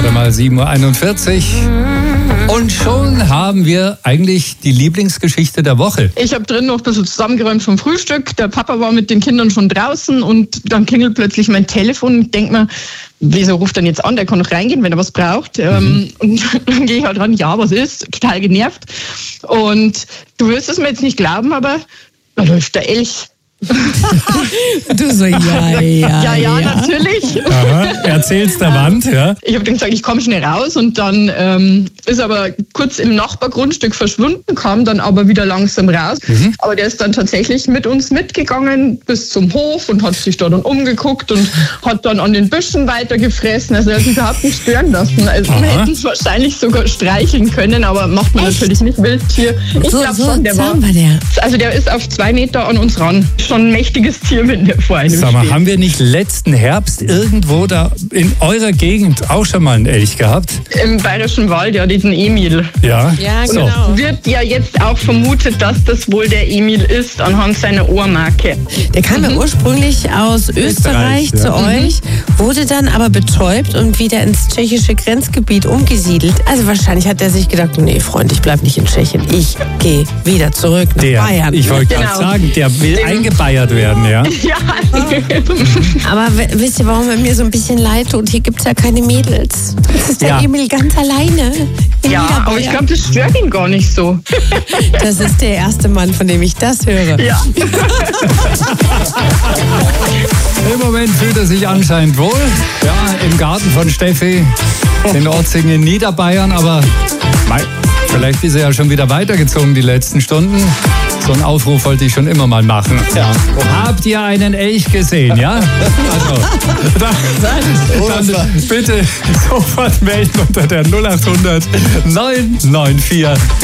Gerade mal 7.41 Uhr. Und schon haben wir eigentlich die Lieblingsgeschichte der Woche. Ich habe drin noch ein bisschen zusammengeräumt vom Frühstück. Der Papa war mit den Kindern schon draußen und dann klingelt plötzlich mein Telefon. Ich denke mir, wieso ruft er jetzt an? Der kann noch reingehen, wenn er was braucht. Und dann gehe ich halt ran, ja, was ist? Total genervt. Und du wirst es mir jetzt nicht glauben, aber da läuft der Elch. Du so, ja, natürlich. Aha, erzähl's der Wand, ja. Ich habe dann gesagt, ich komme schnell raus und dann ist aber kurz im Nachbargrundstück verschwunden, kam dann aber wieder langsam raus. Aber der ist dann tatsächlich mit uns mitgegangen bis zum Hof und hat sich da dann umgeguckt und hat dann an den Büschen weiter gefressen. Also er hat sich überhaupt nicht stören lassen. Also wir hätten es wahrscheinlich sogar streicheln können, aber macht man natürlich nicht Wildtier. Ich glaube schon, der ist auf 2 Meter an uns ran. Schon ein mächtiges Tier, wenn der vor einem Sag mal, steht. haben wir nicht letzten Herbst irgendwo da in eurer Gegend auch schon mal einen Elch gehabt? Im Bayerischen Wald, ja, diesen Emil. Ja, Ja, so. genau. Wird ja jetzt auch vermutet, dass das wohl der Emil ist, anhand seiner Ohrmarke. Der kam ja ursprünglich aus Österreich ja. zu euch, wurde dann aber betäubt und wieder ins tschechische Grenzgebiet umgesiedelt. Also wahrscheinlich hat er sich gedacht, nee Freund, ich bleib nicht in Tschechien. Ich gehe wieder zurück nach Bayern. Ich wollte gerade Genau. sagen, der will eingebeiert werden, ja? Ja. Aber wisst ihr, warum er mir so ein bisschen leid tut? Hier gibt's ja keine Mädels. Das ist der Ja. Emil ganz alleine. in Ja, aber ich Niederbayern. glaube, das stört ihn gar nicht so. Das ist der erste Mann, von dem ich das höre. Ja. Im Moment fühlt er sich anscheinend wohl. Ja, im Garten von Steffi in Orzing in Niederbayern. Aber vielleicht ist er ja schon wieder weitergezogen die letzten Stunden. So einen Aufruf wollte ich schon immer mal machen. Ja. Habt ihr einen Elch gesehen, ja? Also, dann bitte sofort melden unter der 0800 994